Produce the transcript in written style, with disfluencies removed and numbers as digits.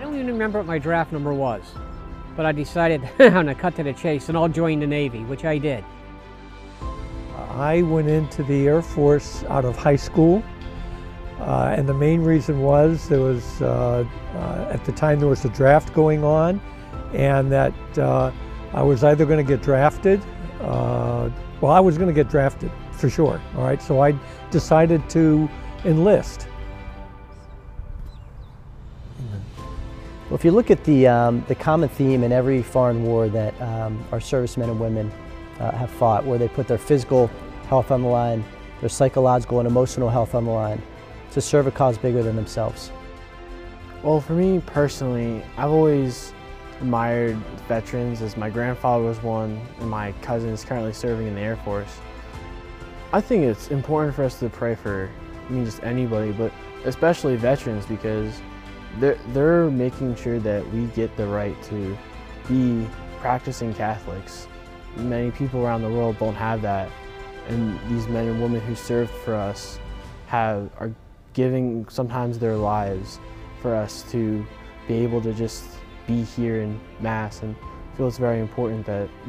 I don't even remember what my draft number was, but I decided I'm gonna cut to the chase and I'll join the Navy, which I did. I went into the Air Force out of high school, and the main reason was there was, at the time there was a draft going on, and that I was either going to get drafted, well, I was going to get drafted for sure, all right, so I decided to enlist. Well, if you look at the common theme in every foreign war that our servicemen and women have fought, where they put their physical health on the line, their psychological and emotional health on the line, to serve a cause bigger than themselves. Well, for me personally, I've always admired veterans, as my grandfather was one and my cousin is currently serving in the Air Force. I think it's important for us to pray for, just anybody, but especially veterans, because they're making sure that we get the right to be practicing Catholics. Many people around the world don't have that, and these men and women who served for us are giving sometimes their lives for us to be able to just be here in Mass, and I feel it's very important that